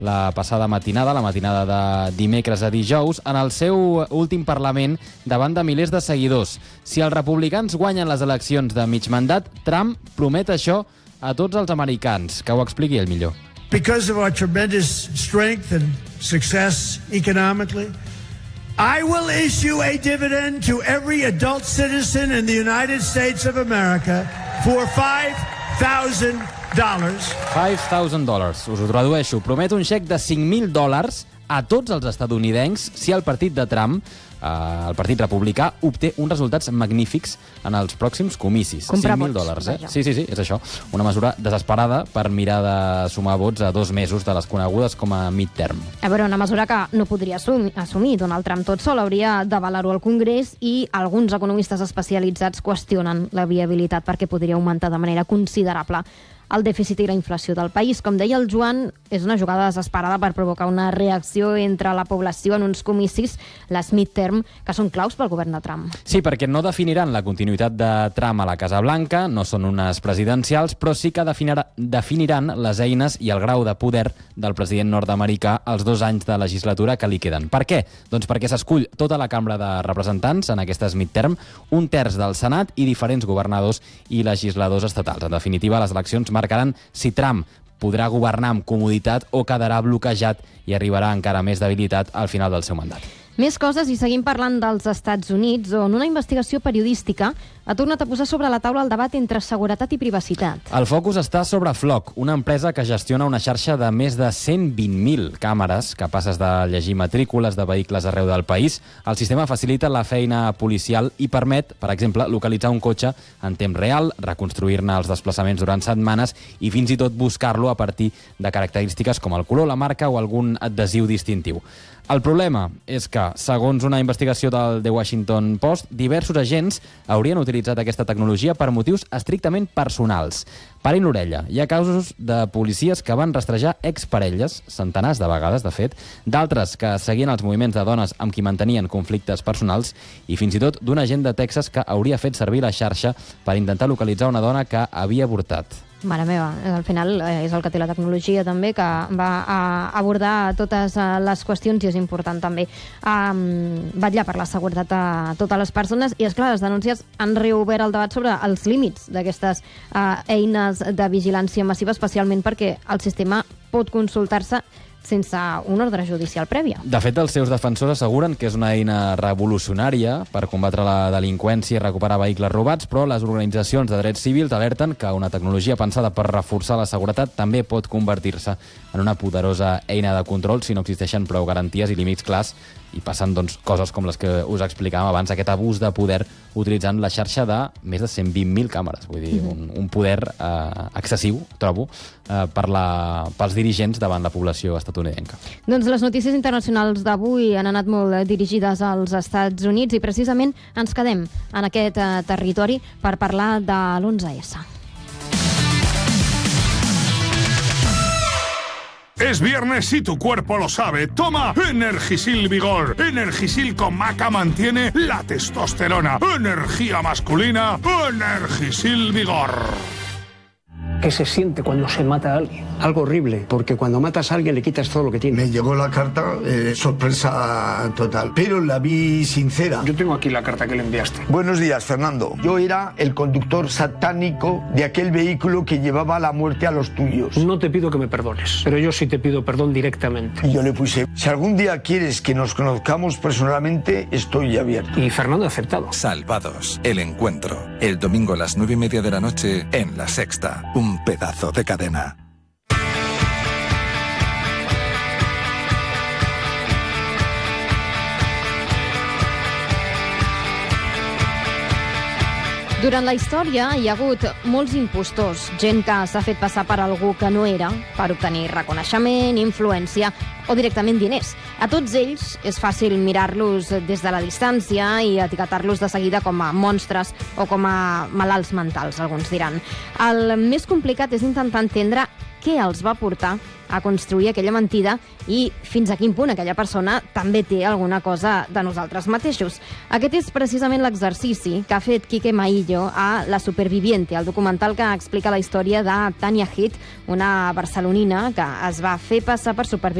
la passada matinada, la matinada de dimecres a dijous, en el seu últim Parlament davant de milers de seguidors. Si els republicans guanyen les eleccions de mig mandat, Trump promet això a tots els americans. Que ho expliqui ell millor. Because of our tremendous strength and success economically, I will issue a dividend to every adult citizen in the United States of America for $5,000. $5,000. Us ho tradueixo. Promet un xec de $5.000 a tots els estatunidencs si el partit de Trump, el partit republicà, obté uns resultats magnífics en els pròxims comicis. $5.000, Sí, és això. Una mesura desesperada per mirar de sumar vots a 2 mesos de les conegudes com a midterm. A veure, una mesura que no podria assumir Donald Trump tot sol, hauria d'avalar-ho al Congrés, i alguns economistes especialitzats qüestionen la viabilitat perquè podria augmentar de manera considerable el dèficit i la inflació del país. Com deia el Joan, és una jugada desesperada per provocar una reacció entre la població en uns comicis, les midterm, que són claus pel govern de Trump. Sí, perquè no definiran la continuïtat de Trump a la Casa Blanca, no són unes presidencials, però sí que definiran les eines i el grau de poder del president nord-americà els 2 anys de legislatura que li queden. Per què? Doncs perquè s'escull tota la Cambra de Representants en aquestes midterm, 1/3 del Senat i diferents governadors i legisladors estatals. En definitiva, les eleccions marcaran si Trump podrà governar amb comoditat o quedarà bloquejat i arribarà encara més debilitat al final del seu mandat. Més coses, i seguim parlant dels Estats Units, on una investigació periodística ha tornat a posar sobre la taula el debat entre seguretat i privacitat. El focus està sobre Flock, una empresa que gestiona una xarxa de més de 120.000 càmeres capaces de llegir matrícules de vehicles arreu del país. El sistema facilita la feina policial i permet, per exemple, localitzar un cotxe en temps real, reconstruir-ne els desplaçaments durant setmanes i fins i tot buscar-lo a partir de característiques com el color, la marca o algun adhesiu distintiu. El problema és que, segons una investigació del The Washington Post, diversos agents haurien utilitzat aquesta tecnologia per motius estrictament personals. Parin l'orella. Hi ha casos de policies que van rastrejar exparelles, centenars de vegades, de fet, d'altres que seguien els moviments de dones amb qui mantenien conflictes personals i fins i tot d'un agent de Texas que hauria fet servir la xarxa per intentar localitzar una dona que havia avortat. Mare meva, al final és el que té la tecnologia també, que va a abordar totes les qüestions i és important també vetllar per la seguretat de totes les persones. I, esclar, les denúncies han reobert el debat sobre els límits d'aquestes eines de vigilància massiva, especialment perquè el sistema pot consultar-se sense un ordre judicial prèvia. De fet, els seus defensors asseguren que és una eina revolucionària per combatre la delinqüència i recuperar vehicles robats, però les organitzacions de drets civils alerten que una tecnologia pensada per reforçar la seguretat també pot convertir-se en una poderosa eina de control si no existeixen prou garanties i límits clars i passen coses com les que us explicàvem abans, aquest abús de poder utilitzant la xarxa de més de 120.000 càmeres. Vull dir, un poder excessiu, trobo, pels dirigents davant la població estatunidenca. Doncs les notícies internacionals d'avui han anat molt dirigides als Estats Units i precisament ens quedem en aquest territori per parlar de l'11S. Es viernes y tu cuerpo lo sabe. Toma Energisil Vigor. Energisil con maca mantiene la testosterona. Energía masculina. Energisil Vigor. ¿Qué se siente cuando se mata a alguien? Algo horrible, porque cuando matas a alguien le quitas todo lo que tiene. Me llegó la carta, sorpresa total, pero la vi sincera. Yo tengo aquí la carta que le enviaste. Buenos días, Fernando. Yo era el conductor satánico de aquel vehículo que llevaba la muerte a los tuyos. No te pido que me perdones, pero yo sí te pido perdón directamente. Y yo le puse, si algún día quieres que nos conozcamos personalmente, estoy abierto. Y Fernando ha aceptado. Salvados, el encuentro. El domingo a las 9:30 de la noche en La Sexta. Un pedazo de cadena. Durant la història hi ha hagut molts impostors, gent que s'ha fet passar per algú que no era per obtenir reconeixement, influència o directament diners. A tots ells és fàcil mirar-los des de la distància i etiquetar-los de seguida com a monstres o com a malalts mentals, alguns diran. El més complicat és intentar entendre què els va portar a construir aquella mentida i fins a quin punt aquella persona també té alguna cosa de nosaltres mateixos. Aquest és precisament l'exercici que ha fet Quique Maillo a La Superviviente, el documental que explica la història de Tania Heath, una barcelonina que es va fer passar per supervivent